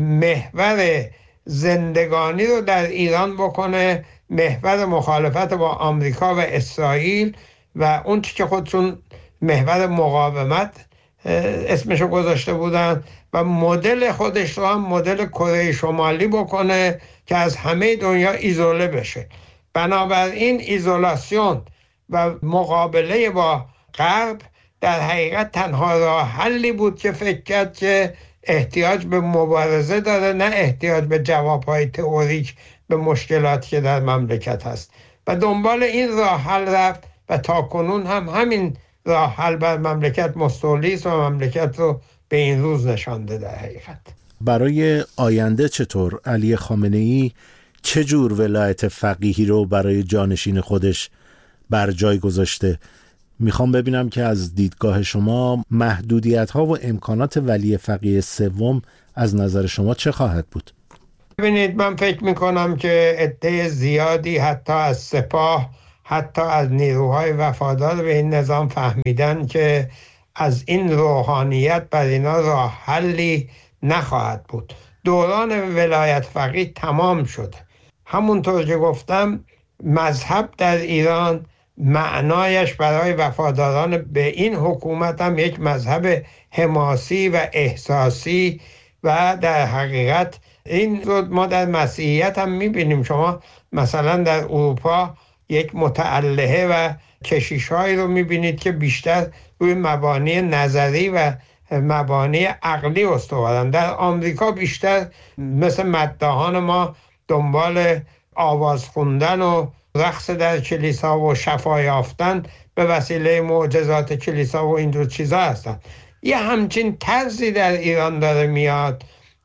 محور زندگانی رو در ایران بکنه محور مخالفت با آمریکا و اسرائیل و اون چی که خودشون محور مقاومت اسمشو گذاشته بودن و مدل خودش رو هم مدل کره شمالی بکنه که از همه دنیا ایزوله بشه. بنابراین ایزولاسیون و مقابله با غرب در حقیقت تنها راه حلی بود که فکر کرد که احتیاج به مبارزه داره، نه احتیاج به جوابهای تئوریک به مشکلاتی که در مملکت هست و دنبال این راه حل رفت و تاکنون هم همین راه حل بر مملکت مستولی است و مملکت رو به این روز نشانده. در حقیقت برای آینده چطور علی خامنه‌ای چه جور ولایت فقیهی رو برای جانشین خودش بر جای گذاشته؟ میخوام ببینم که از دیدگاه شما محدودیت‌ها و امکانات ولی فقیه سوم از نظر شما چه خواهد بود؟ ببینید، من فکر میکنم که عده زیادی حتی از سپاه، حتی از نیروهای وفادار به این نظام فهمیدن که از این روحانیت بر اینا راه حلی نخواهد بود. دوران ولایت فقیه تمام شده. همونطور که گفتم مذهب در ایران معنایش برای وفاداران به این حکومت هم یک مذهب حماسی و احساسی و در حقیقت این رو ما در مسیحیت هم میبینیم. شما مثلا در اروپا یک متعلهه و کشیش‌هایی رو میبینید که بیشتر روی مبانی نظری و مبانی عقلی استوارن. در آمریکا بیشتر مثل مداحان ما دنبال آواز خوندن و رقص در کلیسا و شفا یافتن به وسیله معجزات کلیسا و این دو چیزا هستن. یه همچین طرزی در ایران داره میاد،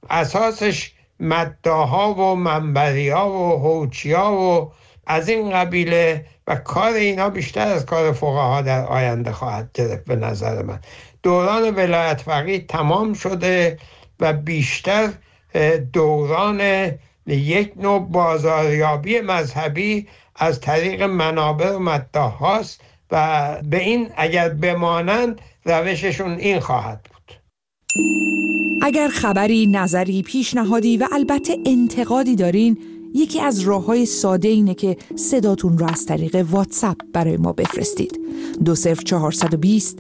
اساسش مداحا و منبری‌ها و هوچی‌ها و از این قبیله و کار اینا بیشتر از کار فقها در آینده خواهد گرفت. به نظر من دوران ولایت فقیه تمام شده و بیشتر دوران یک نوع بازاریابی مذهبی از طریق منابر و مداحاست و به این اگر بمانند روششون این خواهد بود. اگر خبری، نظری، پیشنهادی و البته انتقادی دارین، یکی از راه‌های ساده اینه که صداتون رو از طریق واتساپ برای ما بفرستید. 20420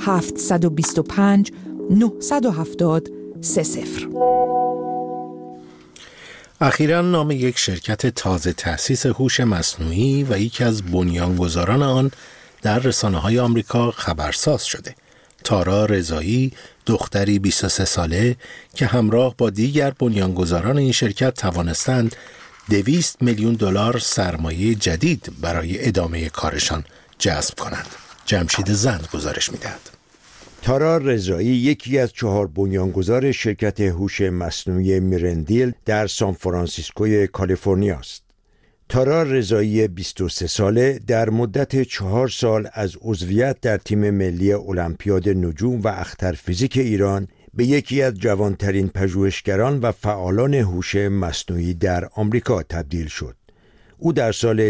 725 970 30. اخیراً نام یک شرکت تازه تأسیس هوش مصنوعی و یکی از بنیانگذاران آن در رسانه‌های آمریکا خبرساز شده. تارا رضایی، دختری 23 ساله که همراه با دیگر بنیانگذاران این شرکت توانستند 200 میلیون دلار سرمایه جدید برای ادامه کارشان جذب کنند. جمشید زند گزارش می‌دهد. تارا رضایی یکی از 4 بنیانگذار شرکت هوش مصنوعی میرندیل در سان فرانسیسکوی کالیفرنیا است. تارا رضایی 23 ساله در مدت 4 سال از عضویت در تیم ملی المپیاد نجوم و اختر فیزیک ایران به یکی از جوانترین پژوهشگران و فعالان هوش مصنوعی در آمریکا تبدیل شد. او در سال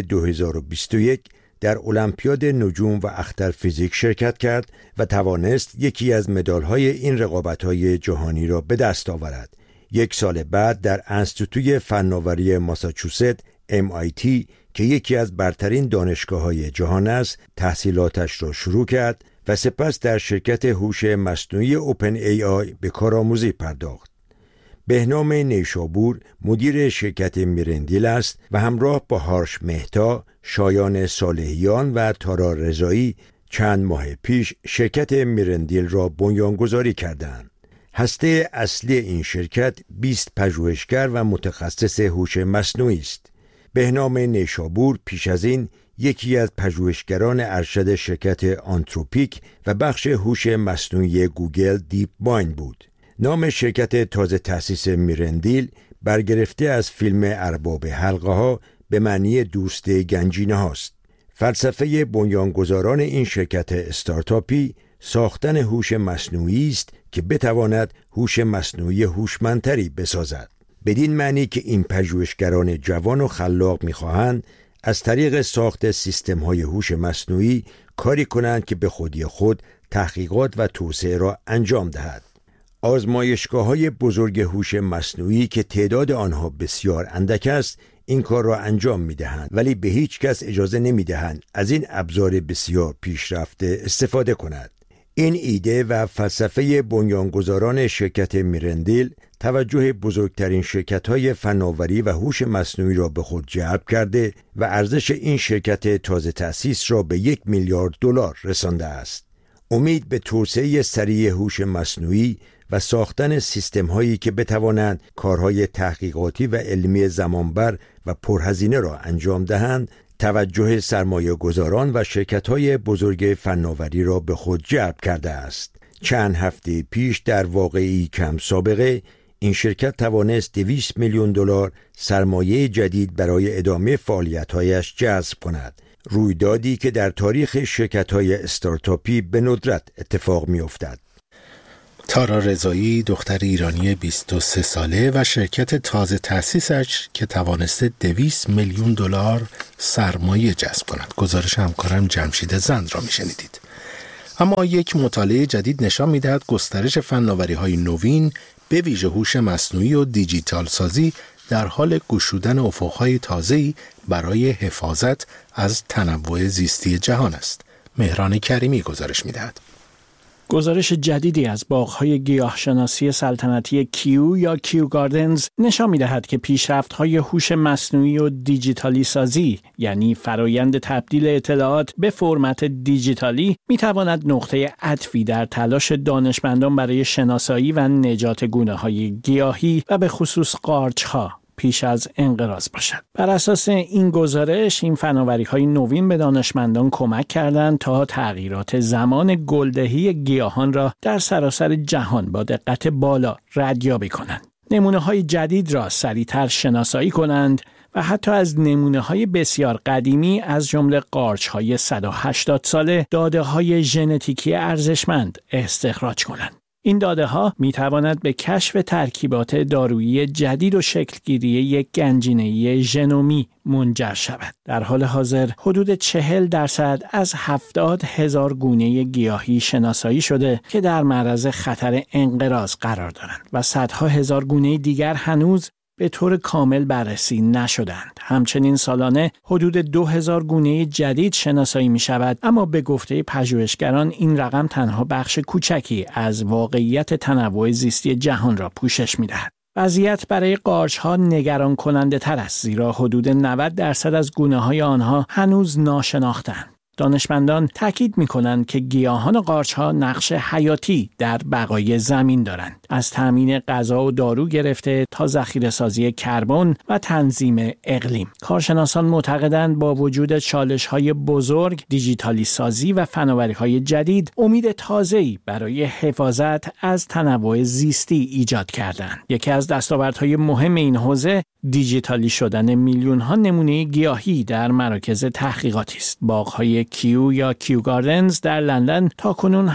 2021 در المپیاد نجوم و اختر فیزیک شرکت کرد و توانست یکی از مدال‌های این رقابت‌های جهانی را به دست آورد. 1 سال بعد در انستیتوی فناوری ماساچوست MIT که یکی از برترین دانشگاه‌های جهان است، تحصیلاتش را شروع کرد و سپس در شرکت هوش مصنوعی اوپن AI به کارآموزی پرداخت. بهنام نیشابور مدیر شرکت میرندیل است و همراه با هارش مهتا، شایان صالحیان و تارا رضایی چند ماه پیش شرکت میرندیل را بنیانگذاری کردند. هسته اصلی این شرکت 20 پژوهشگر و متخصص هوش مصنوعی است. بهنام نیشابور پیش از این یکی از پژوهشگران ارشد شرکت آنتروپیک و بخش هوش مصنوعی گوگل دیپ مایند بود. نام شرکت تازه تأسیس میرندیل برگرفته از فیلم ارباب حلقه ها به معنی دوست گنجینه هاست. فلسفه بنیانگذاران این شرکت استارتاپی ساختن هوش مصنوعی است که بتواند هوش مصنوعی هوشمندتری بسازد. بدین معنی که این پژوهشگران جوان و خلاق می‌خواهند از طریق ساخت سیستم‌های هوش مصنوعی کاری کنند که به خودی خود تحقیقات و توسعه را انجام دهد. آزمایشگاه‌های بزرگ هوش مصنوعی که تعداد آنها بسیار اندک است این کار را انجام می‌دهند، ولی به هیچ کس اجازه نمی‌دهند از این ابزار بسیار پیشرفته استفاده کند. این ایده و فلسفه بنیانگذاران شرکت میرندیل توجه بزرگترین شرکت‌های فناوری و هوش مصنوعی را به خود جلب کرده و ارزش این شرکت تازه تأسیس را به 1 میلیارد دلار رسانده است. امید به توسعه سریع هوش مصنوعی و ساختن سیستم‌هایی که بتوانند کارهای تحقیقاتی و علمی زمانبر و پرهزینه را انجام دهند، توجه سرمایه‌گذاران و شرکت‌های بزرگ فناوری را به خود جلب کرده است. چند هفته پیش در واقعی کم سابقه این شرکت توانست 200 میلیون دلار سرمایه جدید برای ادامه فعالیت‌هایش جذب کند. رویدادی که در تاریخ شرکت‌های استارتاپی به ندرت اتفاق می‌افتد. تارا رضایی دختر ایرانی 23 ساله و شرکت تازه تأسیسش که توانسته 200 میلیون دلار سرمایه جذب کند. گزارش همکارم جمشید زند را میشنیدید. اما یک مطالعه جدید نشان می‌دهد گسترش فناوری‌های نوین به ویژه هوش مصنوعی و دیجیتال سازی در حال گشودن افق‌های تازه‌ای برای حفاظت از تنوع زیستی جهان است. مهران کریمی گزارش می‌دهد. گزارش جدیدی از باغ‌های گیاهشناسی سلطنتی کیو یا کیو گاردنز نشان می‌دهد که پیشرفت‌های هوش مصنوعی و دیجیتالی سازی، یعنی فرایند تبدیل اطلاعات به فرمت دیجیتالی، می‌تواند نقطه عطفی در تلاش دانشمندان برای شناسایی و نجات گونه‌های گیاهی و به خصوص قارچ‌ها پیش از انقراض باشد. بر اساس این گزارش، این فناوری‌های نوین به دانشمندان کمک کردند تا تغییرات زمان گلدهی گیاهان را در سراسر جهان با دقت بالا ردیابی کنند. نمونه‌های جدید را سریع‌تر شناسایی کنند و حتی از نمونه‌های بسیار قدیمی از جمله قارچ‌های 180 ساله داده‌های ژنتیکی ارزشمند استخراج کنند. این داده‌ها می‌تواند به کشف ترکیبات دارویی جدید و شکلگیری یک گنجینه‌ای ژنومی منجر شود. در حال حاضر حدود 40% از 70,000 گونه گیاهی شناسایی شده که در معرض خطر انقراض قرار دارند و صدها هزار گونه دیگر هنوز به طور کامل بررسی نشدند. همچنین سالانه حدود 2000 گونه جدید شناسایی می شود، اما به گفته پژوهشگران این رقم تنها بخش کوچکی از واقعیت تنوع زیستی جهان را پوشش می دهد. وضعیت برای قارچ‌ها نگران کننده تر است، زیرا حدود 90% از گونه‌های آنها هنوز ناشناخته‌اند. دانشمندان تاکید می‌کنند که گیاهان و قارچ‌ها نقش حیاتی در بقای زمین دارند، از تامین غذا و دارو گرفته تا ذخیره‌سازی کربن و تنظیم اقلیم. کارشناسان معتقدند با وجود چالش‌های بزرگ، دیجیتالی سازی و فناوری‌های جدید، امید تازه‌ای برای حفاظت از تنوع زیستی ایجاد کردند. یکی از دستاوردهای مهم این حوزه دیجیتالی شدن میلیون‌ها نمونه گیاهی در مراکز تحقیقاتی است. باغ‌های کیو یا کیو گاردنز در لندن تاکنون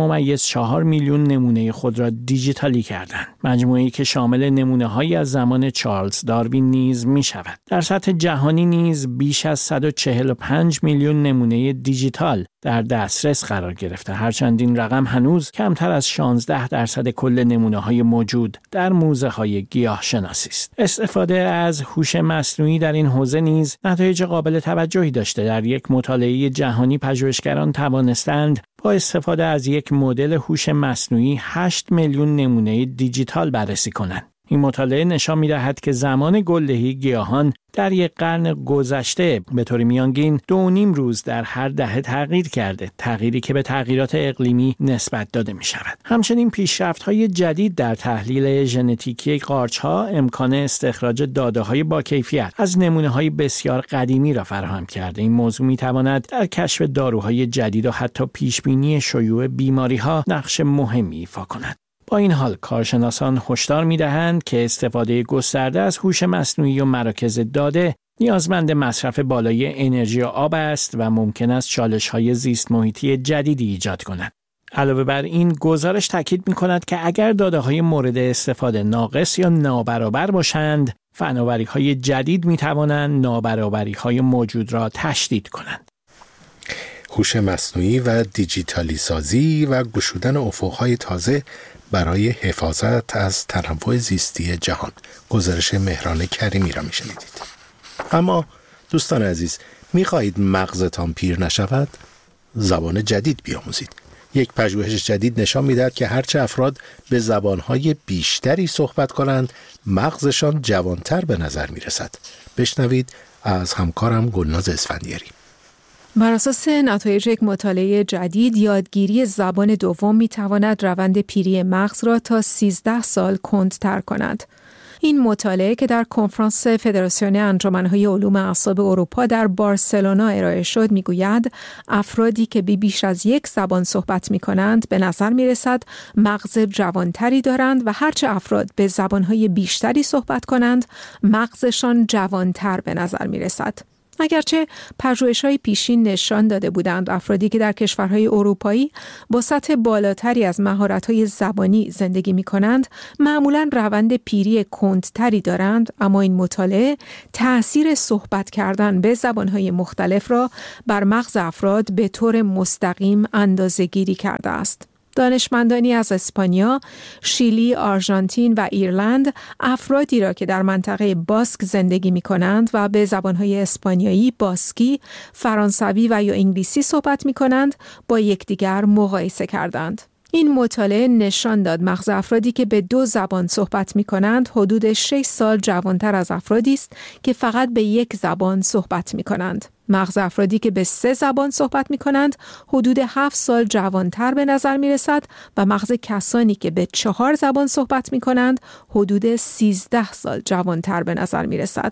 7.4 میلیون نمونه خود را دیجیتالی کردند. مجموعه‌ای که شامل نمونه‌هایی از زمان چارلز داروین نیز می‌شود. در سطح جهانی نیز بیش از 145 میلیون نمونه دیجیتال در دسترس قرار گرفته، هرچند این رقم هنوز کمتر از 16% کل نمونه‌های موجود در موزه‌های گیاهشناسی است. استفاده از هوش مصنوعی در این حوزه نیز نتایج قابل توجهی داشته. در یک مطالعه جهانی پژوهشگران توانستند با استفاده از یک مدل هوش مصنوعی 8 میلیون نمونه دیجیتال بررسی کنند. این مطالعه نشان می‌دهد که زمان گلدهی گیاهان در یک قرن گذشته به طور میانگین 2.5 روز در هر دهه تغییر کرده، تغییری که به تغییرات اقلیمی نسبت داده می‌شود. همچنین پیشرفت‌های جدید در تحلیل ژنتیکی قارچ‌ها امکان استخراج داده‌های با کیفیت از نمونه‌های بسیار قدیمی را فراهم کرده. این موضوع می‌تواند در کشف داروهای جدید و حتی پیشبینی شیوع بیماری‌ها نقش مهمی ایفا کند. با این حال کارشناسان هشدار می‌دهند که استفاده گسترده از هوش مصنوعی و مراکز داده نیازمند مصرف بالای انرژی و آب است و ممکن است چالش‌های زیست محیطی جدیدی ایجاد کند. علاوه بر این گزارش تاکید می‌کند که اگر داده‌های مورد استفاده ناقص یا نابرابر باشند، فناوری‌های جدید می‌توانند نابرابری‌های موجود را تشدید کنند. هوش مصنوعی و دیجیتالی سازی و گشودن افق‌های تازه برای حفاظت از تنوع زیستی جهان. گزارش مهران کریمی را میشنیدید. اما دوستان عزیز، میخواهید مغزتان پیر نشود؟ زبان جدید بیاموزید. یک پژوهش جدید نشان می‌دهد که هرچه افراد به زبان‌های بیشتری صحبت کنند، مغزشان جوانتر به نظر می‌رسد. بشنوید از همکارم گلناز اسفندیاری. بر اساس نتایج یک مطالعه جدید، یادگیری زبان دوم می‌تواند روند پیری مغز را تا 13 سال کندتر کند. این مطالعه که در کنفرانس فدراسیون انجمن‌های علوم اعصاب اروپا در بارسلونا ارائه شد میگوید افرادی که بیش از یک زبان صحبت می‌کنند به نظر می‌رسد مغز جوانتری دارند و هرچه افراد به زبان‌های بیشتری صحبت کنند مغزشان جوانتر به نظر می‌رسد. اگرچه پژوهش‌های پیشین نشان داده بودند افرادی که در کشورهای اروپایی با سطح بالاتری از مهارت‌های زبانی زندگی می‌کنند معمولاً روند پیری کندتری دارند، اما این مطالعه تأثیر صحبت کردن به زبان‌های مختلف را بر مغز افراد به طور مستقیم اندازه‌گیری کرده است. دانشمندانی از اسپانیا، شیلی، آرژانتین و ایرلند افرادی را که در منطقه باسک زندگی می کنند و به زبانهای اسپانیایی، باسکی، فرانسوی و یا انگلیسی صحبت می کنند با یکدیگر مقایسه کردند. این مطالعه نشان داد مغز افرادی که به 2 زبان صحبت می کنند حدود 6 سال جوانتر از افرادی است که فقط به 1 زبان صحبت می کنند. مغز افرادی که به 3 زبان صحبت می کنند حدود 7 سال جوانتر به نظر می رسد و مغز کسانی که به 4 زبان صحبت می کنند حدود 13 سال جوانتر به نظر می رسد.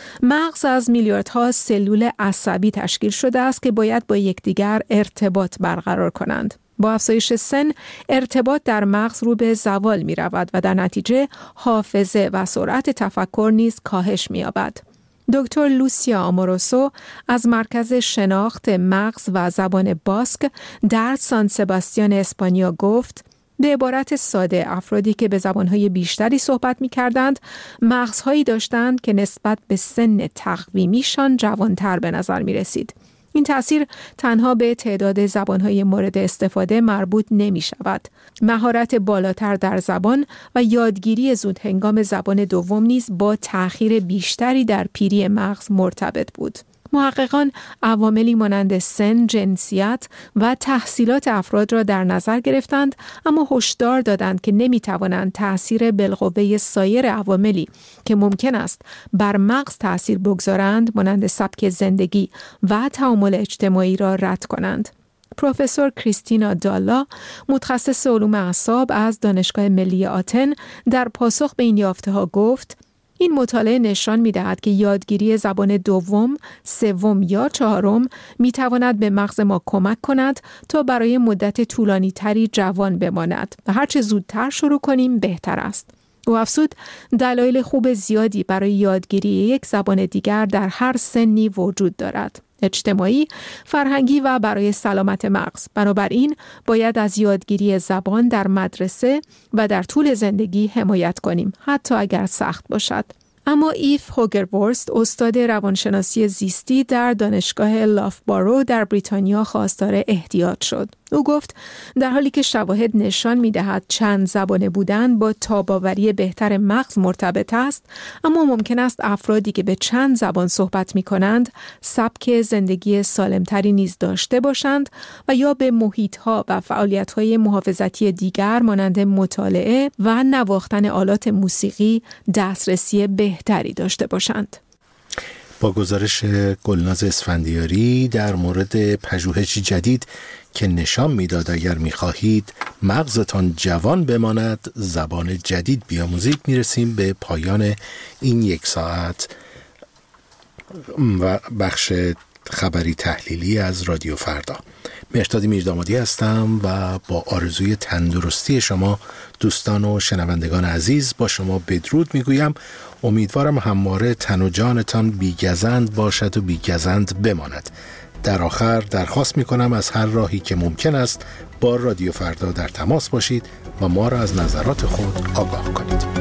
مغز از میلیاردها سلول عصبی تشکیل شده است که باید با یکدیگر ارتباط برقرار کنند. با افزایش سن ارتباط در مغز رو به زوال می رود و در نتیجه حافظه و سرعت تفکر نیز کاهش می یابد. دکتر لوسیا آموروسو از مرکز شناخت مغز و زبان باسک در سان سباستیان اسپانیا گفت: به عبارت ساده افرادی که به زبانهای بیشتری صحبت می کردند مغزهایی داشتند که نسبت به سن تقویمیشان جوانتر به نظر می رسید. این تأثیر تنها به تعداد زبانهای مورد استفاده مربوط نمی شود. مهارت بالاتر در زبان و یادگیری زود هنگام زبان دوم نیز با تأخیر بیشتری در پیری مغز مرتبط بود. محققان عواملی مانند سن، جنسیت و تحصیلات افراد را در نظر گرفتند، اما هشدار دادند که نمی‌توانند تأثیر بالقوه سایر عواملی که ممکن است بر مغز تأثیر بگذارند مانند سبک زندگی و تعامل اجتماعی را رد کنند. پروفسور کریستینا دالا، متخصص علوم اعصاب از دانشگاه ملی آتن، در پاسخ به این یافته‌ها گفت: این مطالعه نشان می‌دهد که یادگیری زبان دوم، سوم یا چهارم می‌تواند به مغز ما کمک کند تا برای مدت طولانی‌تری جوان بماند و هرچه زودتر شروع کنیم بهتر است. او افزود دلایل خوب زیادی برای یادگیری یک زبان دیگر در هر سنی وجود دارد: اجتماعی، فرهنگی و برای سلامت مغز. بنابراین باید از یادگیری زبان در مدرسه و در طول زندگی حمایت کنیم، حتی اگر سخت باشد. اما ایف هوگرورست، استاد روانشناسی زیستی در دانشگاه لافبارو در بریتانیا، خواستار احتیاط شد. او گفت در حالی که شواهد نشان می‌دهد چند زبانه بودن با تاب‌آوری بهتر مغز مرتبط است، اما ممکن است افرادی که به چند زبان صحبت می‌کنند سبک زندگی سالمتری نیز داشته باشند و یا به محیط‌ها و فعالیت‌های محافظتی دیگر مانند مطالعه و نواختن آلات موسیقی دسترسی بهتری داشته باشند. با گزارش گلناز اسفندیاری در مورد پژوهشی جدید که نشان میداد اگر میخواهید مغزتان جوان بماند زبان جدید بیاموزید، میرسیم به پایان این 1 ساعت و بخش خبری تحلیلی از رادیو فردا. مهرداد میردامادی هستم و با آرزوی تندرستی شما دوستان و شنوندگان عزیز با شما بدرود میگویم. امیدوارم همواره تن و جانتان بیگزند باشد و بیگزند بماند. در آخر درخواست میکنم از هر راهی که ممکن است با رادیو فردا در تماس باشید و ما را از نظرات خود آگاه کنید.